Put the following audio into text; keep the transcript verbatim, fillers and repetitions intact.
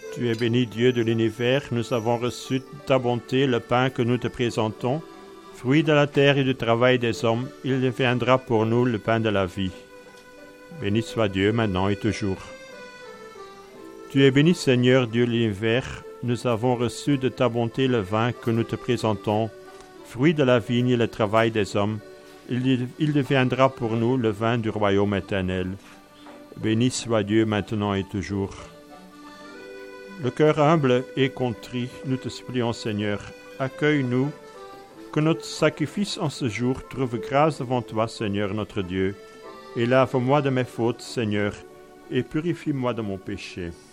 Tu es béni, Dieu de l'univers, nous avons reçu de ta bonté le pain que nous te présentons. Fruit de la terre et du travail des hommes, il deviendra pour nous le pain de la vie. Béni soit Dieu, maintenant et toujours. Tu es béni, Seigneur, Dieu de l'univers, nous avons reçu de ta bonté le vin que nous te présentons. Fruit de la vigne et le travail des hommes, il, il deviendra pour nous le vin du royaume éternel. Béni soit Dieu, maintenant et toujours. Le cœur humble et contrit, nous te supplions, Seigneur, accueille-nous, que notre sacrifice en ce jour trouve grâce devant toi, Seigneur notre Dieu, et lave-moi de mes fautes, Seigneur, et purifie-moi de mon péché.